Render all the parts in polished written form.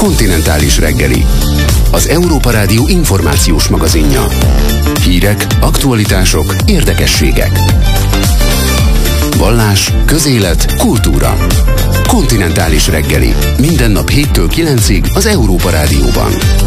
Kontinentális reggeli. Az Európa Rádió információs magazinja. Hírek, aktualitások, érdekességek. Vallás, közélet, kultúra. Kontinentális reggeli. Minden nap 7-től 9-ig az Európa Rádióban.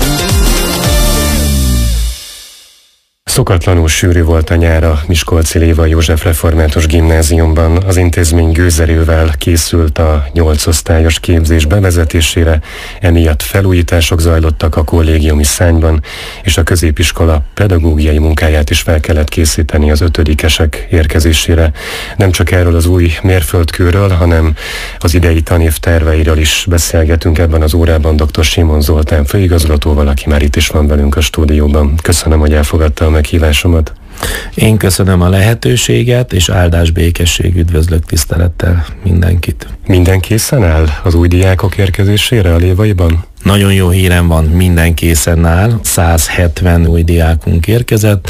Szokatlanul sűrű volt a nyár a Miskolci Lévai József Református Gimnáziumban. Az intézmény gőzerővel készült a 8 osztályos képzés bevezetésére, emiatt felújítások zajlottak a kollégiumi szárnyban, és a középiskola pedagógiai munkáját is fel kellett készíteni az 5-esek érkezésére. Nem csak erről az új mérföldkőről, hanem az idei tanév terveiről is beszélgetünk ebben az órában dr. Simon Zoltán főigazgatóval, aki már itt is van velünk a stúdióban. Köszönöm, hogy elfogadta a meghívásomat. Én köszönöm a lehetőséget, és áldás, békesség, üdvözlök tisztelettel mindenkit. Minden készen áll az új diákok érkezésére a Lévaiban? Nagyon jó hírem van, minden készen áll, 170 új diákunk érkezett,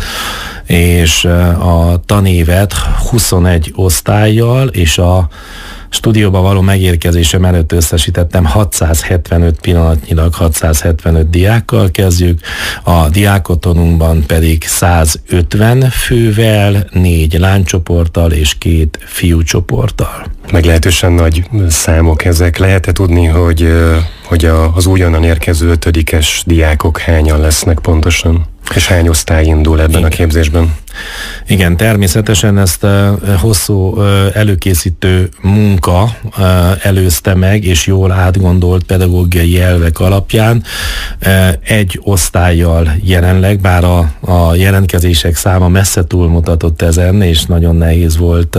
és a tanévet 21 osztályjal, és a stúdióba való megérkezésem előtt összesítettem 675 pillanatnyilag 675 diákkal kezdjük, a diákotonunkban pedig 150 fővel, 4 lánycsoporttal és 2 fiúcsoporttal. Meglehetősen nagy számok ezek. Lehet-e tudni, hogy az újonnan érkező 5-es diákok hányan lesznek pontosan? És hány osztály indul ebben a képzésben? Igen, természetesen ezt hosszú előkészítő munka előzte meg, és jól átgondolt pedagógiai elvek alapján egy osztállyal jelenleg, bár a jelentkezések száma messze túlmutatott ezen, és nagyon nehéz volt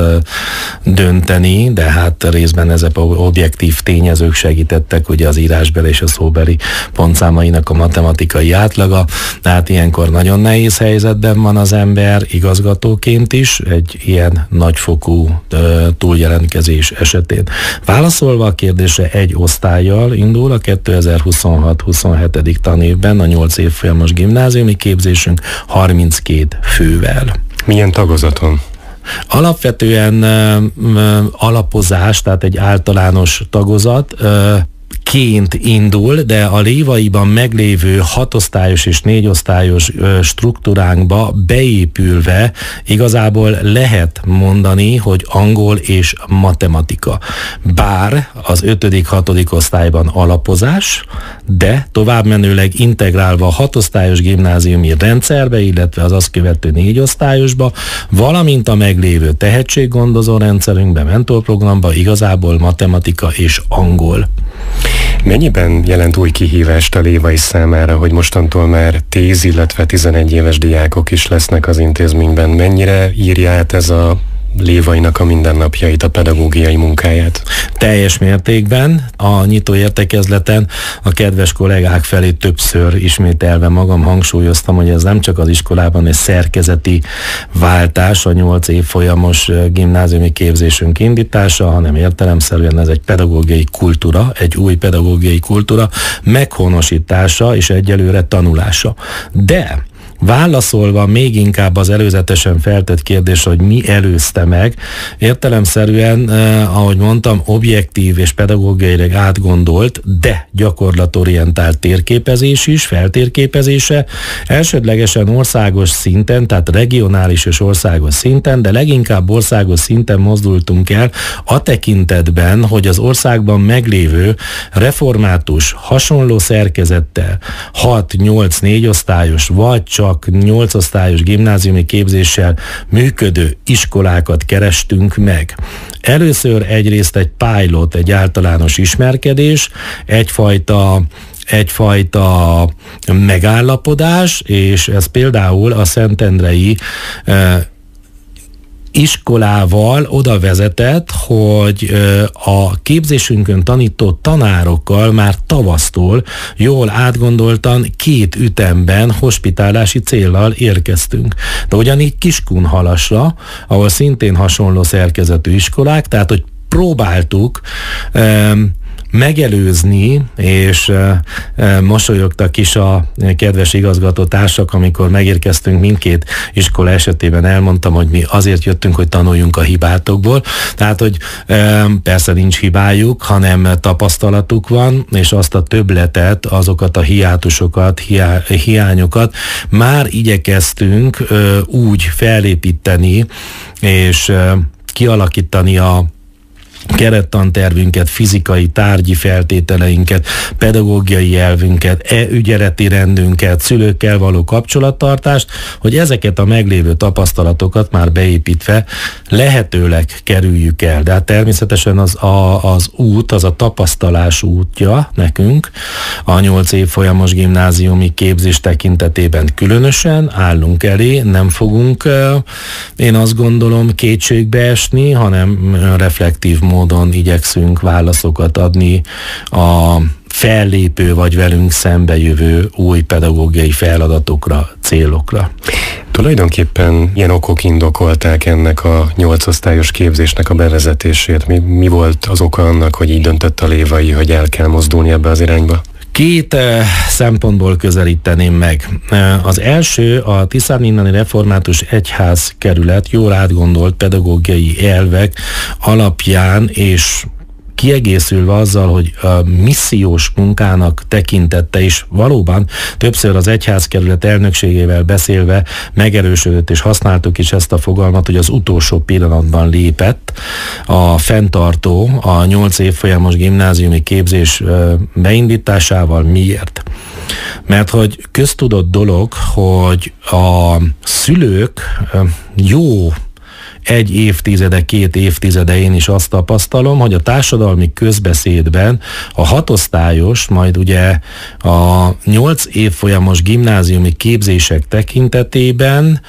dönteni, de hát részben ezek objektív tényezők segítettek, ugye az írásbeli és a szóbeli pontszámainak a matematikai átlaga, tehát ilyenkor nagyon nehéz helyzetben van az ember, igazgatóként is, egy ilyen nagyfokú túljelentkezés esetén. Válaszolva a kérdésre, egy osztályjal indul a 2026-27. tanévben a 8 évfolyamos gimnáziumi képzésünk 32 fővel. Milyen tagozaton? Alapvetően alapozás, tehát egy általános tagozat, ként indul, de a Lévaiban meglévő 6 osztályos és 4 osztályos struktúránkba beépülve igazából lehet mondani, hogy angol és matematika. Bár az 5.-6. osztályban alapozás, de továbbmenőleg integrálva a 6 osztályos gimnáziumi rendszerbe, illetve az azt követő 4 osztályosba, valamint a meglévő tehetséggondozó rendszerünkbe, mentorprogramba igazából matematika és angol. Mennyiben jelent új kihívást a Lévai számára, hogy mostantól már 10, illetve 11 éves diákok is lesznek az intézményben? Mennyire írja át ez a Lévainak a mindennapjait, a pedagógiai munkáját? Teljes mértékben. A nyitó értekezleten a kedves kollégák felé többször ismételve magam hangsúlyoztam, hogy ez nem csak az iskolában egy szerkezeti váltás, a 8 évfolyamos gimnáziumi képzésünk indítása, hanem értelemszerűen ez egy pedagógiai kultúra, egy új pedagógiai kultúra meghonosítása és egyelőre tanulása. De válaszolva még inkább az előzetesen feltett kérdés, hogy mi előzte meg, értelemszerűen, ahogy mondtam, objektív és pedagógiailag átgondolt, de gyakorlatorientált térképezés is, feltérképezése, elsődlegesen országos szinten, tehát regionális és országos szinten, de leginkább országos szinten mozdultunk el a tekintetben, hogy az országban meglévő református, hasonló szerkezettel 6-8-4 osztályos, vagy csak 8 osztályos gimnáziumi képzéssel működő iskolákat kerestünk meg. Először egyrészt egy pilot, egy általános ismerkedés, egyfajta megállapodás, és ez például a Szentendrei iskolával oda vezetett, hogy a képzésünkön tanított tanárokkal már tavasztól jól átgondoltan 2 ütemben hospitálási céllal érkeztünk. De ugyanígy Kiskunhalasra, ahol szintén hasonló szerkezetű iskolák, tehát hogy próbáltuk megelőzni, és mosolyogtak is a kedves igazgatótársak, amikor megérkeztünk mindkét iskola esetében, elmondtam, hogy mi azért jöttünk, hogy tanuljunk a hibátokból. Tehát, hogy persze nincs hibájuk, hanem tapasztalatuk van, és azt a többletet, azokat a hiátusokat, hiányokat már igyekeztünk úgy felépíteni, és kialakítani a kerettantervünket, fizikai, tárgyi feltételeinket, pedagógiai elvünket, ügyeleti rendünket, szülőkkel való kapcsolattartást, hogy ezeket a meglévő tapasztalatokat már beépítve lehetőleg kerüljük el. De hát természetesen az út, az a tapasztalás útja nekünk, a 8 évfolyamos gimnáziumi képzés tekintetében különösen állunk elé, nem fogunk, én azt gondolom, kétségbe esni, hanem reflektív módon igyekszünk válaszokat adni a fellépő vagy velünk szembejövő új pedagógiai feladatokra, célokra. Tulajdonképpen ilyen okok indokolták ennek a 8 osztályos képzésnek a bevezetését. Mi volt az oka annak, hogy így döntött a Lévai, hogy el kell mozdulni ebbe az irányba? Két szempontból közelíteném meg. Az első, a Tiszanínnani Református Egyházkerület jól átgondolt pedagógiai elvek alapján, és kiegészülve azzal, hogy a missziós munkának tekintette is valóban többször az egyházkerület elnökségével beszélve megerősödött, és használtuk is ezt a fogalmat, hogy az utolsó pillanatban lépett a fenntartó a 8 évfolyamos gimnáziumi képzés beindításával. Miért? Mert hogy köztudott dolog, hogy a szülők jó 1 évtizede, 2 évtizede én is azt tapasztalom, hogy a társadalmi közbeszédben a 6 osztályos, majd ugye a 8 évfolyamos gimnáziumi képzések tekintetében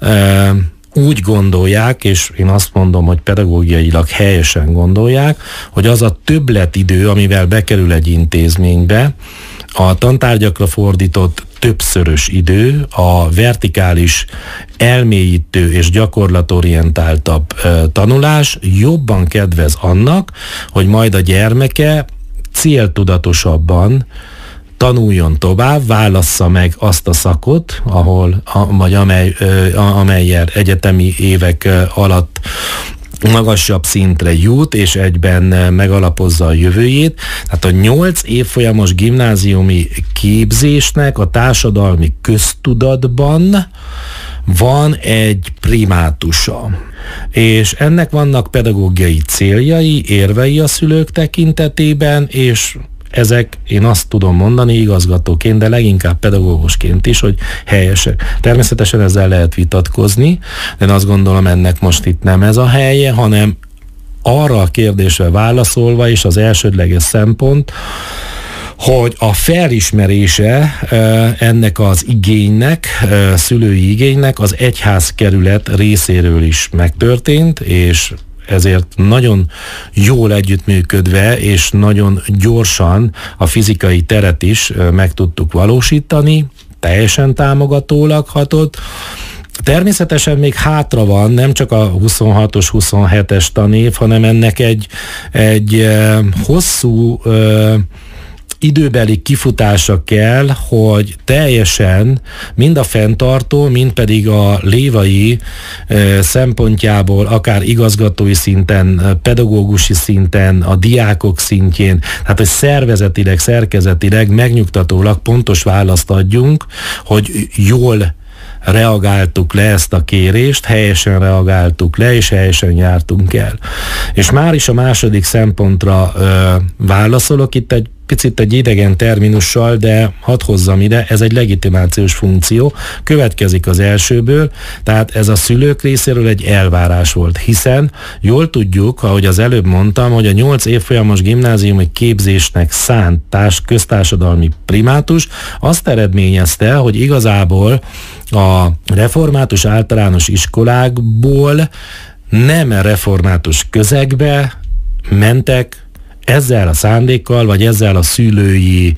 úgy gondolják, és én azt mondom, hogy pedagógiailag helyesen gondolják, hogy az a többletidő, amivel bekerül egy intézménybe, a tantárgyakra fordított többszörös idő, a vertikális, elmélyítő és gyakorlatorientáltabb tanulás jobban kedvez annak, hogy majd a gyermeke céltudatosabban tanuljon tovább, válassza meg azt a szakot, amellyel egyetemi évek alatt magasabb szintre jut, és egyben megalapozza a jövőjét. Tehát a 8 évfolyamos gimnáziumi képzésnek a társadalmi köztudatban van egy primátusa. És ennek vannak pedagógiai céljai, érvei a szülők tekintetében, és ezek, én azt tudom mondani igazgatóként, de leginkább pedagógusként is, hogy helyesek. Természetesen ezzel lehet vitatkozni, de én azt gondolom, ennek most itt nem ez a helye, hanem arra a kérdésre válaszolva, és az elsődleges szempont, hogy a felismerése ennek az igénynek, szülői igénynek az egyházkerület részéről is megtörtént, és ezért nagyon jól együttműködve és nagyon gyorsan a fizikai teret is meg tudtuk valósítani, teljesen támogatólag hatott. Természetesen még hátra van nem csak a 26-os, 27-es tanév, hanem ennek egy hosszú időbeli kifutása kell, hogy teljesen mind a fenntartó, mind pedig a lévai szempontjából, akár igazgatói szinten, pedagógusi szinten, a diákok szintjén, tehát hogy szervezetileg, szerkezetileg megnyugtatólag pontos választ adjunk, hogy jól reagáltuk le ezt a kérést, helyesen reagáltuk le, és helyesen jártunk el. És már is a második szempontra válaszolok, itt egy picit egy idegen terminussal, de hadd hozzam ide, ez egy legitimációs funkció, következik az elsőből, tehát ez a szülők részéről egy elvárás volt, hiszen jól tudjuk, ahogy az előbb mondtam, hogy a 8 évfolyamos gimnáziumi képzésnek szánt köztársadalmi primátus azt eredményezte, hogy igazából a református általános iskolákból nem református közegbe mentek ezzel a szándékkal, vagy ezzel a szülői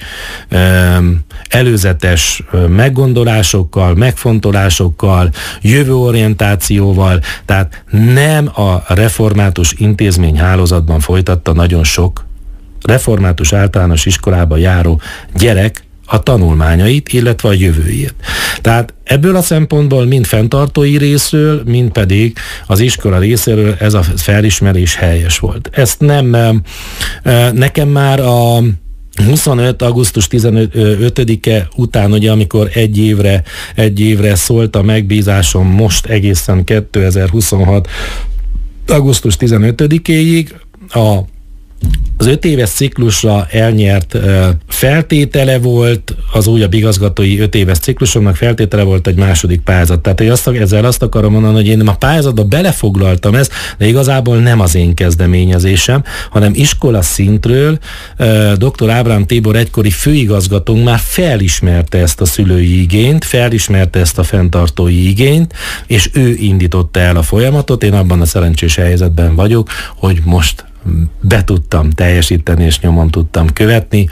előzetes meggondolásokkal, megfontolásokkal, jövőorientációval, tehát nem a református intézményhálózatban folytatta nagyon sok református általános iskolába járó gyerek a tanulmányait, illetve a jövőjét. Tehát ebből a szempontból mind fenntartói részről, mind pedig az iskola részéről ez a felismerés helyes volt. Ezt nekem már a 25. augusztus 15-e után, ugye, amikor egy évre szólt a megbízásom, most egészen 2026. augusztus 15-éig az 5 éves ciklusra elnyert feltétele volt, az újabb igazgatói 5 éves ciklusomnak feltétele volt egy második pályázat. Tehát ezzel azt akarom mondani, hogy én a pályázatba belefoglaltam ezt, de igazából nem az én kezdeményezésem, hanem iskola szintről dr. Ábrám Tibor egykori főigazgatónk már felismerte ezt a szülői igényt, felismerte ezt a fenntartói igényt, és ő indította el a folyamatot. Én abban a szerencsés helyzetben vagyok, hogy most be tudtam teljesíteni, és nyomon tudtam követni,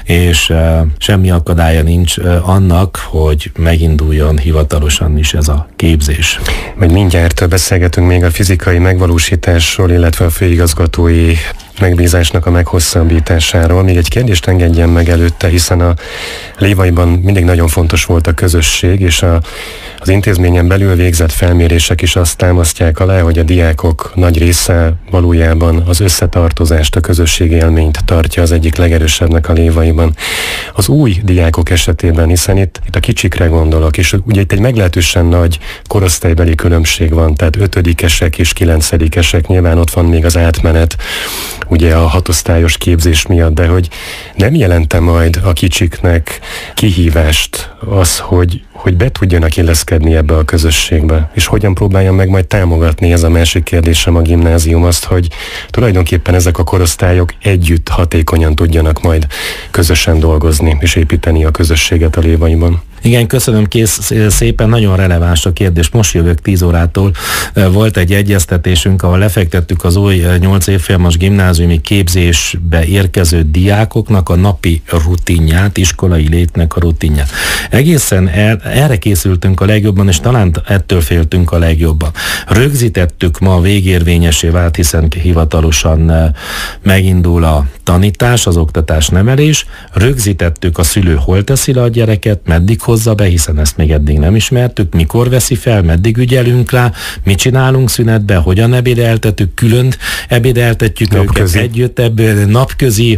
és semmi akadálya nincs annak, hogy meginduljon hivatalosan is ez a képzés. Majd mindjárt beszélgetünk még a fizikai megvalósításról, illetve a főigazgatói megbízásnak a meghosszabbításáról. Még egy kérdést engedjen meg előtte, hiszen a Lévaiban mindig nagyon fontos volt a közösség, és az intézményen belül végzett felmérések is azt támasztják alá, hogy a diákok nagy része valójában az összetartozást, a közösségi élményt tartja az egyik legerősebbnek a Lévaiban. Az új diákok esetében, hiszen itt a kicsikre gondolok, és ugye itt egy meglehetősen nagy korosztálybeli különbség van, tehát 5-esek és 9-esek, nyilván ott van még az átmenet, ugye a 6 osztályos képzés miatt, de hogy nem jelente majd a kicsiknek kihívást az, hogy be tudjanak illeszkedni ebbe a közösségbe, és hogyan próbálja meg majd támogatni, ez a másik kérdésem a gimnázium, azt, hogy tulajdonképpen ezek a korosztályok együtt hatékonyan tudjanak majd közösen dolgozni, és építeni a közösséget a Lévaiban. Igen, köszönöm, szépen, nagyon releváns a kérdés. Most jövök 10 órától. Volt egy egyeztetésünk, ahol lefektettük az új 8 évfolyamos gimnáziumi képzésbe érkező diákoknak a napi rutinját, iskolai létnek a rutinját. Egészen erre készültünk a legjobban, és talán ettől féltünk a legjobban. Rögzítettük, ma végérvényessé vált, hiszen hivatalosan megindul a tanítás, az oktatás, nevelés. Rögzítettük, a szülő hol teszi le a gyereket, meddig hozza be, hiszen ezt még eddig nem ismertük, mikor veszi fel, meddig ügyelünk rá, mit csinálunk szünetben, hogyan ebédeltetjük, külön ebédeltetjük őket együtt, ebből napközi,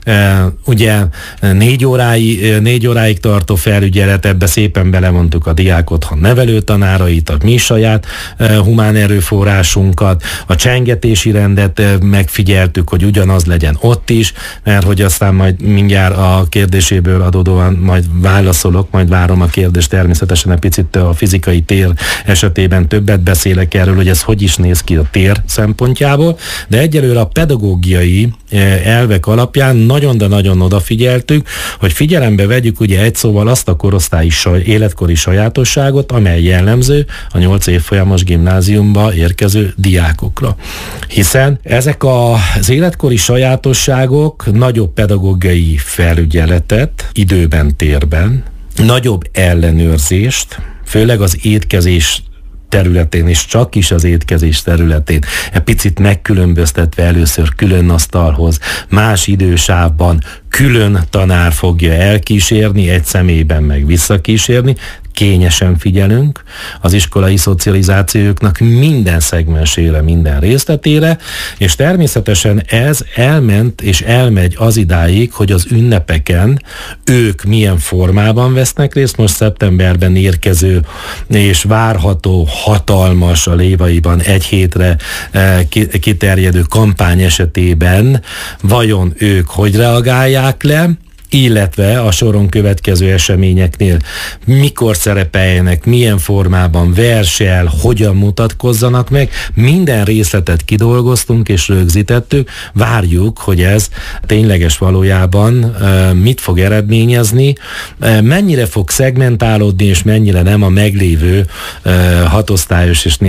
ugye 4 óráig tartó felügyelet, ebbe szépen belemondtuk a diákotthon nevelőtanárait, a mi saját humán erőforrásunkat, a csengetési rendet megfigyeltük, hogy ugyanaz legyen ott is, mert hogy aztán majd mindjárt a kérdéséből adódóan majd válaszolok, majd várom a kérdést, természetesen egy picit a fizikai tér esetében többet beszélek erről, hogy ez hogy is néz ki a tér szempontjából, de egyelőre a pedagógiai elvek alapján nagyon, de nagyon odafigyeltük, hogy figyelembe vegyük ugye egy szóval azt a korosztályi életkori sajátosságot, amely jellemző a 8 évfolyamos gimnáziumba érkező diákokra. Hiszen ezek az életkori sajátosságok nagyobb pedagógiai felügyeletet időben, térben, nagyobb ellenőrzést, főleg az étkezés területén, és csak is az étkezés területén, egy picit megkülönböztetve először külön asztalhoz, más idősávban külön tanár fogja elkísérni, egy személyben meg visszakísérni, kényesen figyelünk az iskolai szocializációknak minden szegmensére, minden részletére, és természetesen ez elment és elmegy az idáig, hogy az ünnepeken ők milyen formában vesznek részt. Most szeptemberben érkező és várható hatalmas, a Lévaiban egy hétre kiterjedő kampány esetében vajon ők hogy reagálják le, illetve a soron következő eseményeknél mikor szerepeljenek, milyen formában, versel, hogyan mutatkozzanak meg, minden részletet kidolgoztunk és rögzítettük, várjuk, hogy ez tényleges valójában mit fog eredményezni, mennyire fog szegmentálódni, és mennyire nem a meglévő 6 osztályos és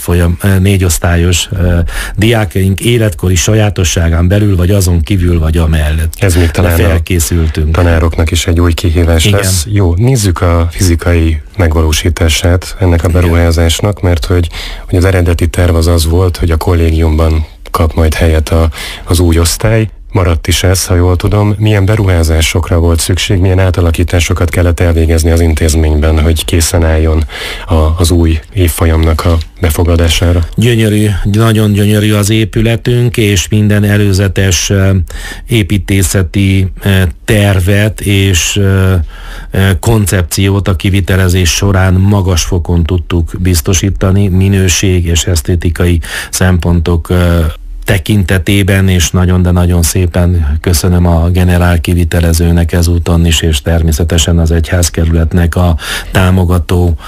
4 osztályos diákaink életkori sajátosságán belül, vagy azon kívül, vagy amellett. Ez még talán felkészült. Tanároknak is egy új kihívás lesz. Jó, nézzük a fizikai megvalósítását ennek a beruházásnak, mert hogy az eredeti terv az volt, hogy a kollégiumban kap majd helyet az új osztály. maradt is ez, ha jól tudom. Milyen beruházásokra volt szükség, milyen átalakításokat kellett elvégezni az intézményben, hogy készen álljon az új évfolyamnak a befogadására? Gyönyörű, nagyon gyönyörű az épületünk, és minden előzetes építészeti tervet és koncepciót a kivitelezés során magas fokon tudtuk biztosítani, minőség és esztétikai szempontok tekintetében, és nagyon, de nagyon szépen köszönöm a generál kivitelezőnek ezúton is, és természetesen az egyházkerületnek a támogató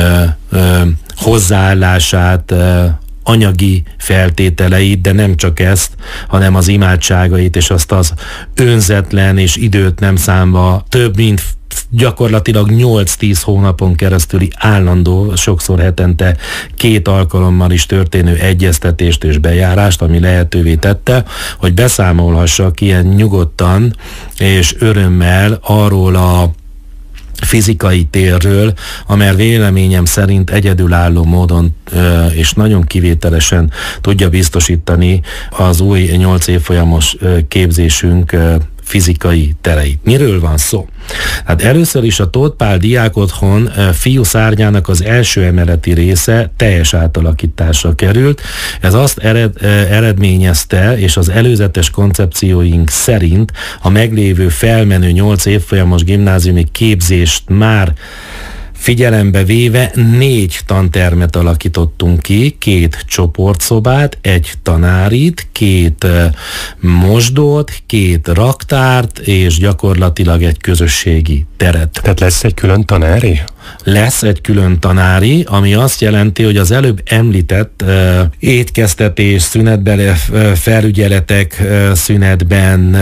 hozzáállását, anyagi feltételeit, de nem csak ezt, hanem az imádságait, és azt az önzetlen és időt nem számva több mint gyakorlatilag 8-10 hónapon keresztüli állandó, sokszor hetente 2 alkalommal is történő egyeztetést és bejárást, ami lehetővé tette, hogy beszámolhassak ilyen nyugodtan és örömmel arról a fizikai térről, amely véleményem szerint egyedülálló módon és nagyon kivételesen tudja biztosítani az új 8 évfolyamos képzésünk fizikai tereit. Miről van szó? Hát először is a Tóth Pál Diákotthon fiú szárnyának az első emeleti része teljes átalakításra került. Ez azt eredményezte, és az előzetes koncepcióink szerint a meglévő felmenő 8 évfolyamos gimnáziumi képzést már figyelembe véve 4 tantermet alakítottunk ki, 2 csoportszobát, 1 tanárit, 2 mosdót, 2 raktárt, és gyakorlatilag egy közösségi teret. Tehát lesz egy külön tanári? Lesz egy külön tanári, ami azt jelenti, hogy az előbb említett étkeztetés, szünetben, felügyeletek szünetben,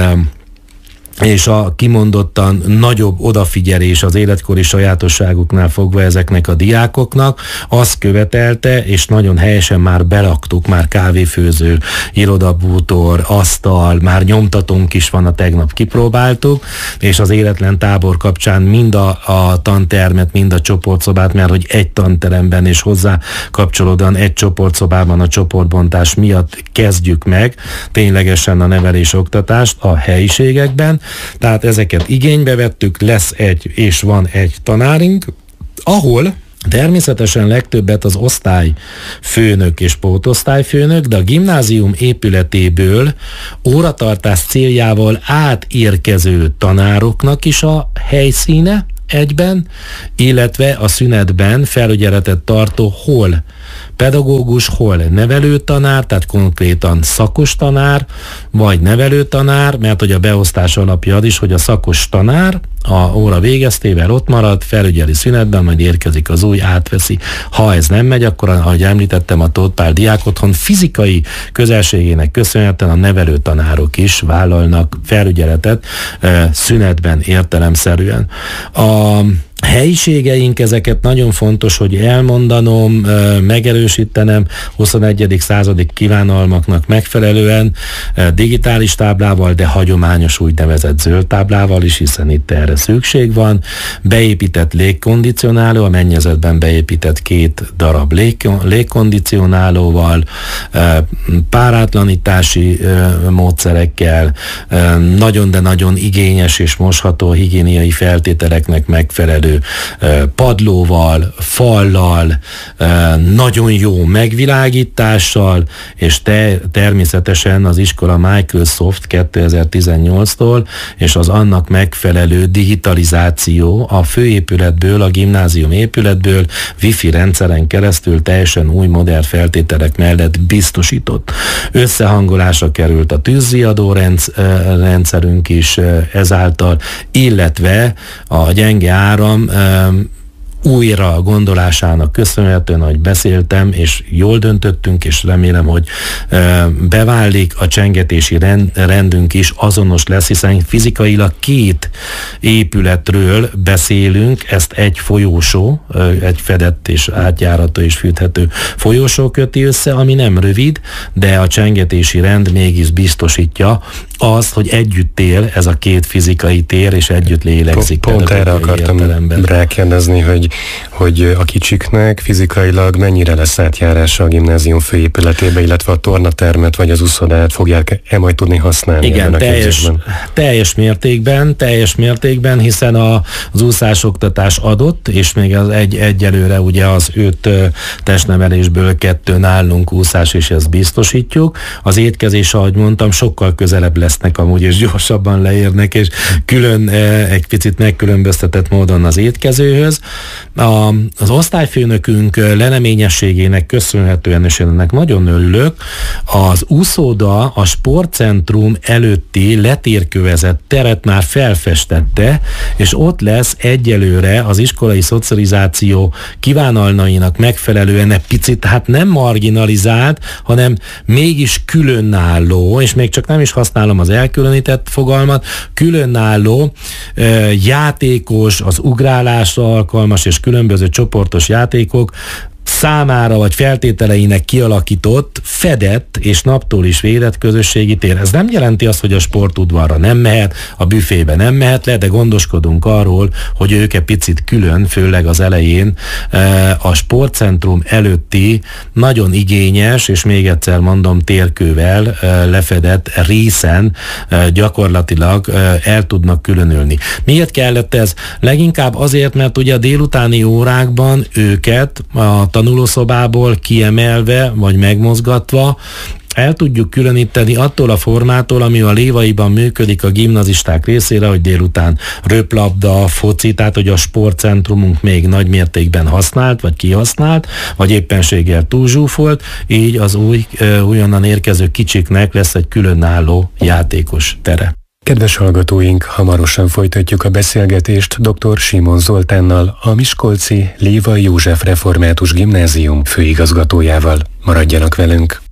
és a kimondottan nagyobb odafigyelés az életkori sajátosságuknál fogva ezeknek a diákoknak, azt követelte, és nagyon helyesen már belaktuk, már kávéfőző, irodabútor, asztal, már nyomtatónk is van, a tegnap kipróbáltuk, és az életlen tábor kapcsán mind a tantermet, mind a csoportszobát, mert hogy egy tanteremben és hozzá kapcsolódóan egy csoportszobában a csoportbontás miatt kezdjük meg ténylegesen a nevelés-oktatást a helyiségekben. Tehát ezeket igénybe vettük, lesz egy és van egy tanárink, ahol természetesen legtöbbet az osztályfőnök és pótosztályfőnök, de a gimnázium épületéből óratartás céljával átérkező tanároknak is a helyszíne egyben, illetve a szünetben felügyeletet tartó hol pedagógus, hol nevelőtanár, tehát konkrétan szakos tanár, vagy nevelőtanár, mert hogy a beosztás alapja az is, hogy a szakos tanár a óra végeztével ott marad, felügyeli szünetben, majd érkezik az új, átveszi. Ha ez nem megy, akkor, ahogy említettem, a Tóth Pál Diákotthon fizikai közelségének köszönhetően a nevelőtanárok is vállalnak felügyeletet szünetben értelemszerűen. A helyiségeink, ezeket nagyon fontos, hogy elmondanom, megerősítenem 21. századi kívánalmaknak megfelelően digitális táblával, de hagyományos úgynevezett zöld táblával is, hiszen itt erre szükség van. Beépített légkondicionáló, a mennyezetben beépített 2 darab légkondicionálóval, párátlanítási módszerekkel, nagyon, de nagyon igényes és mosható higiéniai feltételeknek megfelelő padlóval, fallal, nagyon jó megvilágítással, és természetesen az iskola Microsoft 2018-tól, és az annak megfelelő digitalizáció a főépületből, a gimnázium épületből Wi-Fi rendszeren keresztül teljesen új modern feltételek mellett biztosított. Összehangolásra került a tűzriadó rendszerünk is ezáltal, illetve a gyenge áram újra gondolásának köszönhetően, ahogy beszéltem, és jól döntöttünk, és remélem, hogy beválik, a csengetési rendünk is azonos lesz, hiszen fizikailag 2 épületről beszélünk, ezt egy folyósó, egy fedett és átjárató és fűthető folyósó köti össze, ami nem rövid, de a csengetési rend mégis biztosítja azt, hogy együtt él ez a 2 fizikai tér, és együtt lélegzik. Pont erre akartam rákérdezni, hogy hogy a kicsiknek fizikailag mennyire lesz átjárása a gimnázium főépületébe, illetve a tornatermet vagy az úszodát fogják-e majd tudni használni? Igen, teljes mértékben, hiszen az úszásoktatás adott, és még az egyelőre ugye az 5 testnevelésből 2 nálunk úszás, és ezt biztosítjuk. Az étkezés, ahogy mondtam, sokkal közelebb lesznek amúgy, és gyorsabban leérnek, és külön egy picit megkülönböztetett módon az étkezőhöz. Az osztályfőnökünk leleményességének köszönhetően, és én ennek nagyon örülök, az úszóda a sportcentrum előtti letérkövezett teret már felfestette, és ott lesz egyelőre az iskolai szocializáció kívánalmainak megfelelően egy picit, hát nem marginalizált, hanem mégis különálló, és még csak nem is használom az elkülönített fogalmat, különálló játékos, az ugrálásra alkalmas és különböző csoportos játékok számára vagy feltételeinek kialakított, fedett és naptól is védett közösségi tér. Ez nem jelenti azt, hogy a sportudvarra nem mehet, a büfébe nem mehet le, de gondoskodunk arról, hogy ők egy picit külön, főleg az elején a sportcentrum előtti nagyon igényes, és még egyszer mondom, térkővel lefedett részen gyakorlatilag el tudnak különülni. Miért kellett ez? Leginkább azért, mert ugye a délutáni órákban őket a tanulószobából kiemelve, vagy megmozgatva el tudjuk különíteni attól a formától, ami a Lévaiban működik a gimnazisták részére, hogy délután röplabda, foci, tehát hogy a sportcentrumunk még nagy mértékben használt, vagy kihasznált, vagy éppenséggel túlzsúfolt, így az újonnan érkező kicsiknek lesz egy különálló játékos tere. Kedves hallgatóink, hamarosan folytatjuk a beszélgetést dr. Simon Zoltánnal, a miskolci Lévai József Református Gimnázium főigazgatójával. Maradjanak velünk!